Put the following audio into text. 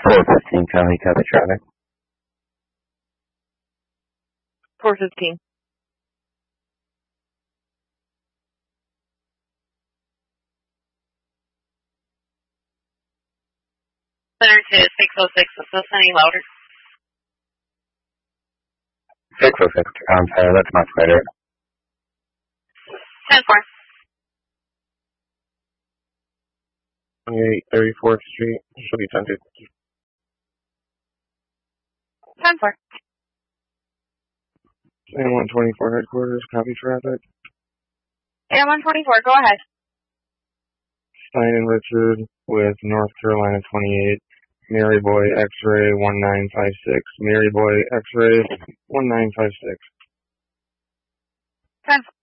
415 County, copy traffic. 415. Center to 606. Is this any louder? 606. I'm sorry, that's much better. 10-4. 34th Street, should be 10-2. 10-4. San 124 headquarters, copy traffic. San 124, go ahead. Stein and Richard with North Carolina 28. Mary Boy X-ray 1956. Mary Boy X-ray 1956. 10-4.